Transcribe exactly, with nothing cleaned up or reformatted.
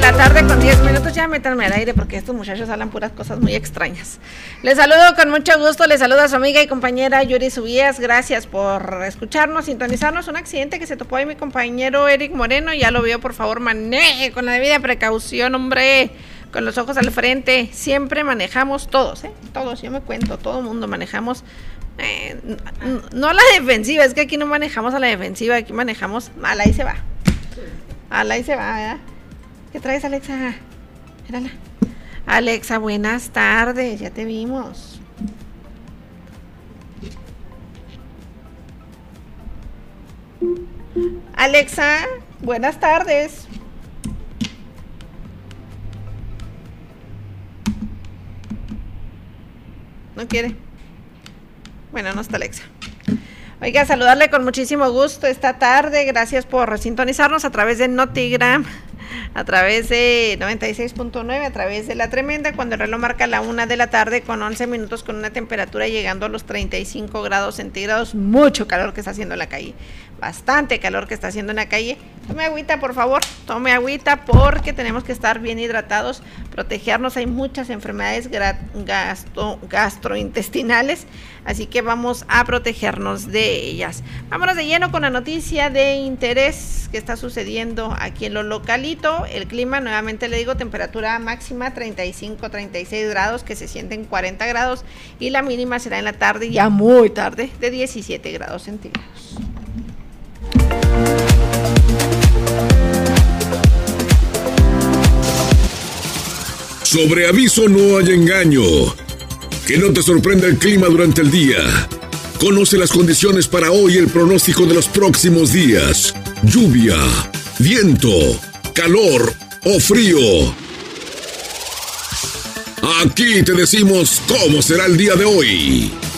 la tarde con diez minutos, ya métanme al aire porque estos muchachos hablan puras cosas muy extrañas. Les saludo con mucho gusto, les saluda su amiga y compañera Yuri Subías, gracias por escucharnos, sintonizarnos. Un accidente que se topó ahí mi compañero Eric Moreno, ya lo vio, por favor maneje con la debida precaución, hombre, con los ojos al frente. Siempre manejamos todos, ¿eh? Todos, yo me cuento, todo el mundo manejamos. Eh, no a la defensiva, es que aquí no manejamos a la defensiva, aquí manejamos, a la ahí se va. A la ahí se va, ¿verdad? ¿Qué traes, Alexa? Mírala. Alexa, buenas tardes, ya te vimos. Alexa, buenas tardes. ¿No quiere? Bueno, no está Alexa. Oiga, saludarle con muchísimo gusto esta tarde. Gracias por sintonizarnos a través de Notigram, a través de noventa y seis punto nueve, a través de La Tremenda, cuando el reloj marca la una de la tarde con once minutos, con una temperatura llegando a los treinta y cinco grados centígrados. Mucho calor que está haciendo en la calle. Bastante calor que está haciendo en la calle. Tome agüita, por favor. Tome agüita porque tenemos que estar bien hidratados, protegernos. Hay muchas enfermedades gastro, gastrointestinales, así que vamos a protegernos de ellas. Vámonos de lleno con la noticia de interés que está sucediendo aquí en lo localito. El clima, nuevamente le digo, temperatura máxima treinta y cinco, treinta y seis grados, que se sienten cuarenta grados, y la mínima será en la tarde, ya muy tarde, de diecisiete grados centígrados. Sobre aviso no hay engaño. Que no te sorprenda el clima durante el día. Conoce las condiciones para hoy y el pronóstico de los próximos días. Lluvia, viento, calor o frío. Aquí te decimos cómo será el día de hoy.